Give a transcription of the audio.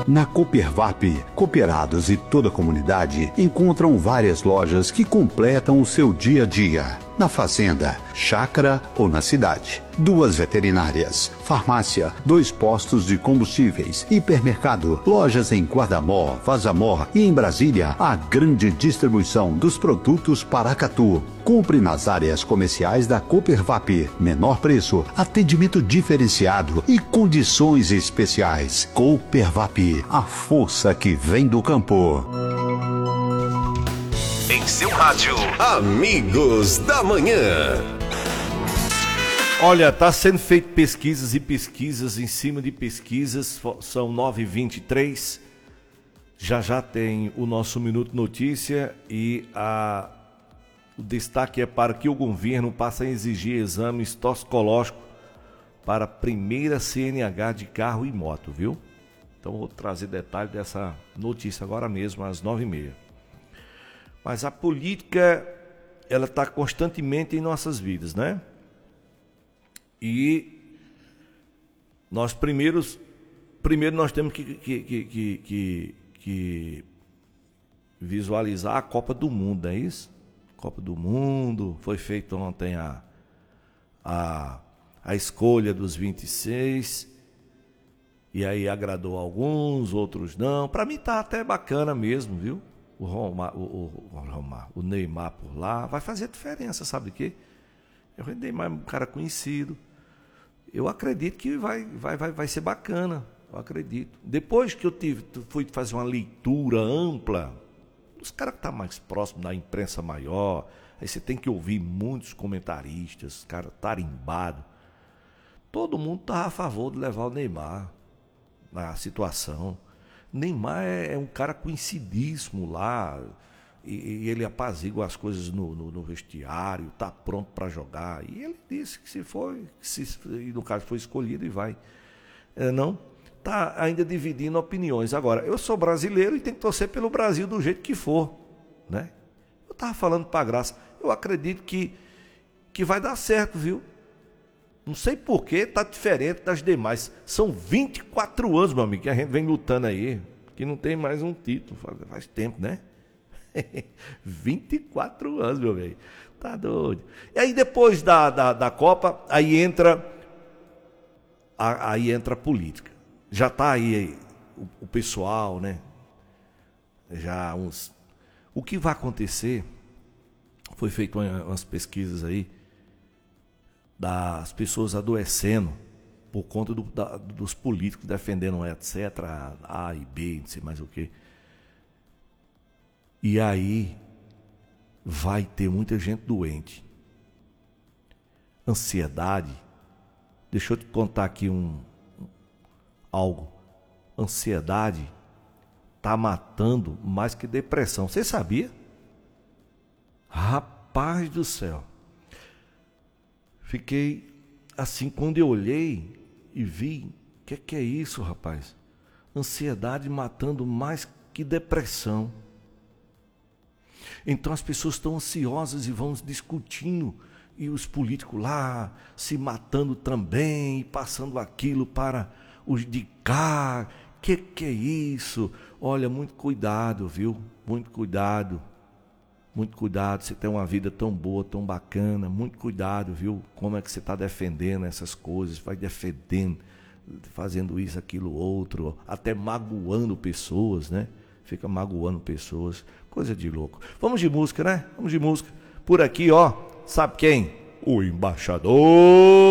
Na Coopervap, cooperados e toda a comunidade encontram várias lojas que completam o seu dia a dia. Na fazenda, chácara ou na cidade. 2 veterinárias, farmácia, 2 postos de combustíveis, hipermercado, lojas em Guardamó, Vazamó e em Brasília, a grande distribuição dos produtos Paracatu. Compre nas áreas comerciais da Coopervap. Menor preço, atendimento diferenciado e condições especiais. Coopervap, a força que vem do campo. Em seu rádio, Amigos da Manhã. Olha, tá sendo feito pesquisas e pesquisas em cima de pesquisas, são 9h23, já tem o nosso Minuto Notícia e o destaque é para que o governo passe a exigir exames toxicológicos para a primeira CNH de carro e moto, viu? Então vou trazer detalhe dessa notícia agora mesmo, às 9h30. Mas a política, ela está constantemente em nossas vidas, né? E nós primeiro nós temos que visualizar a Copa do Mundo, não é isso? Copa do Mundo, foi feita ontem a escolha dos 26, e aí agradou alguns, outros não. Para mim tá até bacana mesmo, viu? O Neymar por lá vai fazer diferença, sabe de quê? O Neymar é um cara conhecido. Eu acredito que vai ser bacana. Eu acredito. Depois que fui fazer uma leitura ampla, os caras que estão mais próximos da imprensa maior, aí você tem que ouvir muitos comentaristas, cara tarimbado. Todo mundo está a favor de levar o Neymar na situação. Neymar é um cara conhecidíssimo lá, e ele apazigua as coisas no vestiário, está pronto para jogar. E ele disse que se no caso foi escolhido e vai. Não, está ainda dividindo opiniões. Agora, eu sou brasileiro e tenho que torcer pelo Brasil do jeito que for, né? Eu estava falando para a Graça, eu acredito que vai dar certo, viu? Não sei porquê, tá diferente das demais. São 24 anos, meu amigo, que a gente vem lutando aí, que não tem mais um título. Faz tempo, né? 24 anos, meu velho. Tá doido. E aí depois da Copa, aí entra a política. Já tá aí o pessoal, né? Já uns... O que vai acontecer? Foi feito umas pesquisas aí, das pessoas adoecendo por conta dos políticos defendendo etc, A e B, não sei mais o que. E aí vai ter muita gente doente. Ansiedade. Deixa eu te contar aqui algo. Ansiedade tá matando mais que depressão. Você sabia? Rapaz do céu. Fiquei assim, quando eu olhei e vi, o que é isso, rapaz? Ansiedade matando mais que depressão. Então as pessoas estão ansiosas e vão discutindo, e os políticos lá se matando também, e passando aquilo para os de cá. Que é isso? Olha, muito cuidado, viu? Muito cuidado. Muito cuidado, você tem uma vida tão boa, tão bacana, muito cuidado, viu? Como é que você está defendendo essas coisas, vai defendendo, fazendo isso, aquilo, outro, até magoando pessoas, né? Fica magoando pessoas, coisa de louco. Vamos de música, né? Vamos de música. Por aqui, ó, sabe quem? O embaixador!